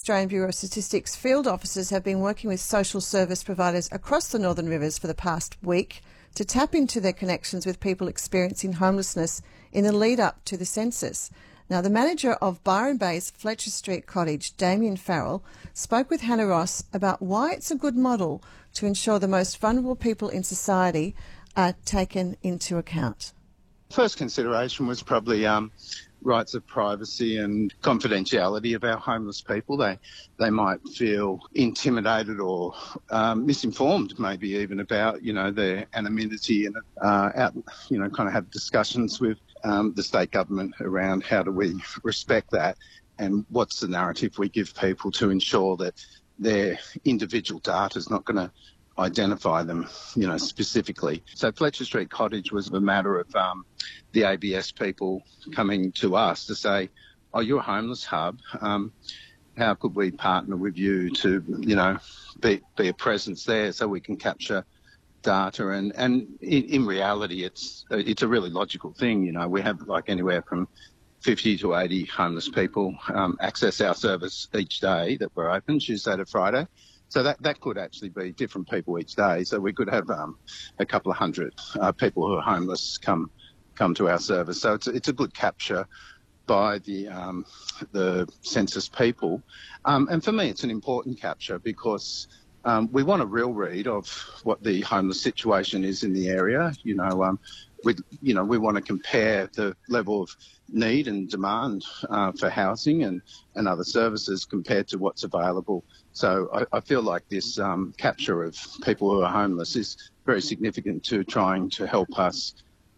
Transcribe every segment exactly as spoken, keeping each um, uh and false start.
Australian Bureau of Statistics field officers have been working with social service providers across the Northern Rivers for the past week to tap into their connections with people experiencing homelessness in the lead up to the census. Now, the manager of Byron Bay's Fletcher Street Cottage, Damien Farrell, spoke with Hannah Ross about why it's a good model to ensure the most vulnerable people in society are taken into account. First consideration was probably um, rights of privacy and confidentiality of our homeless people. They they might feel intimidated or um, misinformed, maybe even about, you know, their anonymity, and uh, out, you know, kind of have discussions with um, the state government around how do we respect that and what's the narrative we give people to ensure that their individual data is not going to identify them, you know, specifically. So Fletcher Street Cottage was a matter of um, the A B S people coming to us to say, oh, you're a homeless hub. Um, how could we partner with you to, you know, be, be a presence there so we can capture data? And, and in, in reality, it's it's a really logical thing. You know, we have like anywhere from fifty to eighty homeless people um, access our service each day that we're open, Tuesday to Friday. So that, that could actually be different people each day. So we could have um, a couple of hundred uh, people who are homeless come come to our service. So it's it's a good capture by the um, the census people. Um, and for me, it's an important capture because um, we want a real read of what the homeless situation is in the area. You know, um, we you know we want to compare the level of need and demand uh, for housing and, and other services compared to what's available. So I, I feel like this um, capture of people who are homeless is very significant to trying to help us,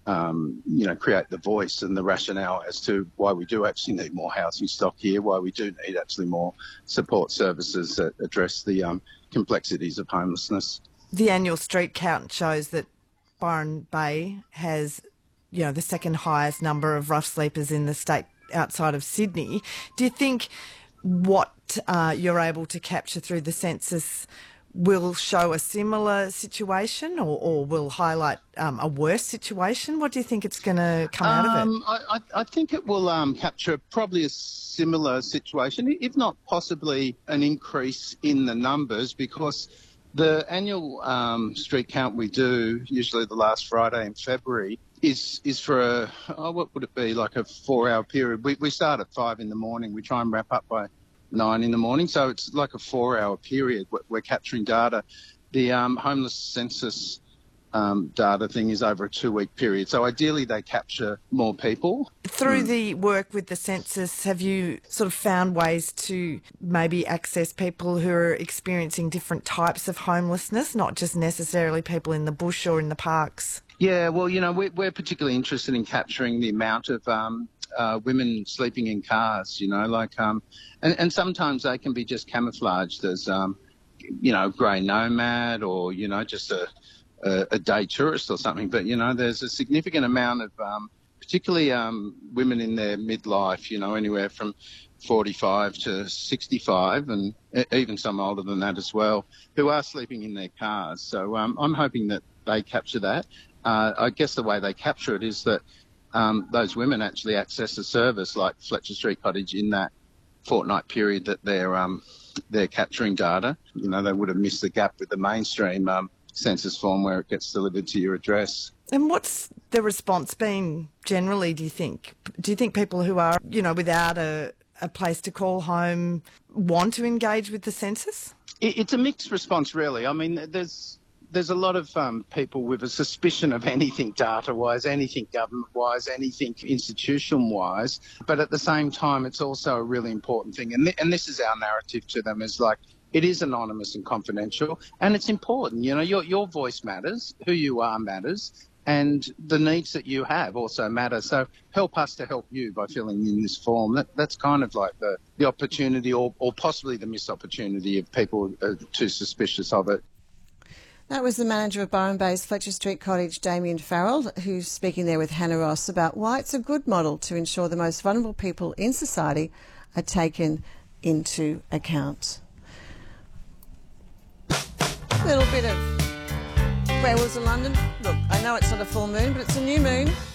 um, you know, create the voice and the rationale as to why we do actually need more housing stock here, why we do need actually more support services that address the um, complexities of homelessness. The annual street count shows that Byron Bay has, you know, the second highest number of rough sleepers in the state outside of Sydney. Do you think what uh, you're able to capture through the census will show a similar situation or, or will highlight um, a worse situation? What do you think it's going to come out of it? Um, I, I think it will um, capture probably a similar situation, if not possibly an increase in the numbers, because the annual um, street count we do, usually the last Friday in February, is is for a, oh, what would it be, like a four-hour period. We, we start at five in the morning. We try and wrap up by nine in the morning. So it's like a four-hour period. We're, we're capturing data. The um, homeless census um, data thing is over a two-week period. So ideally they capture more people. Through Mm. the work with the census, have you sort of found ways to maybe access people who are experiencing different types of homelessness, not just necessarily people in the bush or in the parks? Yeah, well, you know, we're, we're particularly interested in capturing the amount of um, uh, women sleeping in cars, you know, like, um, and, and sometimes they can be just camouflaged as, um, you know, grey nomad or, you know, just a, a, a day tourist or something. But, you know, there's a significant amount of, um, particularly um, women in their midlife, you know, anywhere from forty-five to sixty-five and even some older than that as well, who are sleeping in their cars. So um, I'm hoping that they capture that. Uh, I guess the way they capture it is that um, those women actually access a service like Fletcher Street Cottage in that fortnight period that they're um, they're capturing data. You know, they would have missed the gap with the mainstream um, census form where it gets delivered to your address. And what's the response been generally, do you think? Do you think people who are, you know, without a, a place to call home want to engage with the census? It, it's a mixed response, really. I mean, there's... There's a lot of um, people with a suspicion of anything data-wise, anything government-wise, anything institution-wise. But at the same time, it's also a really important thing. And, th- and this is our narrative to them, is like, it is anonymous and confidential. And it's important. You know, your, your voice matters, who you are matters, and the needs that you have also matter. So help us to help you by filling in this form. That, that's kind of like the, the opportunity or, or possibly the missed opportunity if people are too suspicious of it. That was the manager of Byron Bay's Fletcher Street Cottage, Damien Farrell, who's speaking there with Hannah Ross about why it's a good model to ensure the most vulnerable people in society are taken into account. A little bit of Werewolves of London. Look, I know it's not a full moon, but it's a new moon.